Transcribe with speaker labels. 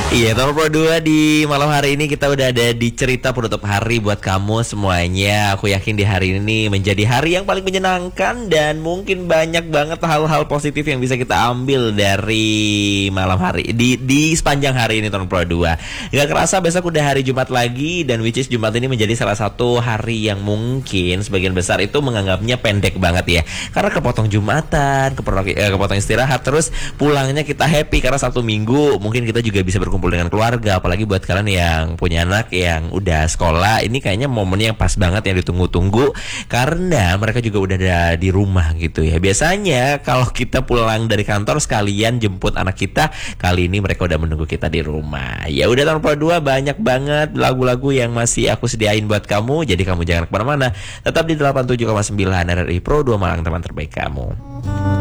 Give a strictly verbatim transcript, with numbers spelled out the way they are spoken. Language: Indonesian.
Speaker 1: Iya, nomor Pro dua di malam hari ini kita udah ada di cerita penutup hari buat kamu semuanya. Aku yakin di hari ini menjadi hari yang paling menyenangkan dan mungkin banyak banget hal-hal positif yang bisa kita ambil dari malam hari di di sepanjang hari ini tahun Pro dua. Gak kerasa besok udah hari Jumat lagi, dan which is Jumat ini menjadi salah satu hari yang mungkin sebagian besar itu menganggapnya pendek banget ya. Karena kepotong Jumatan, kepotong, eh, kepotong istirahat, terus pulangnya kita happy karena Sabtu Minggu mungkin kita juga bisa berkumpul kumpul dengan keluarga. Apalagi buat kalian yang punya anak yang udah sekolah, ini kayaknya momennya yang pas banget, yang ditunggu-tunggu karena mereka juga udah ada di rumah gitu ya. Biasanya kalau kita pulang dari kantor sekalian jemput anak kita, kali ini mereka udah menunggu kita di rumah. Ya udah, tahun Pro dua banyak banget lagu-lagu yang masih aku sediain buat kamu, jadi kamu jangan kemana-mana, tetap di delapan puluh tujuh koma sembilan R R I Pro dua Malang, teman terbaik kamu.